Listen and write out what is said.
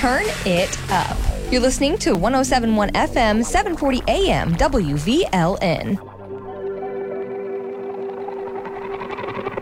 turn it up. You're listening to 107.1 FM, 740 AM, WVLN.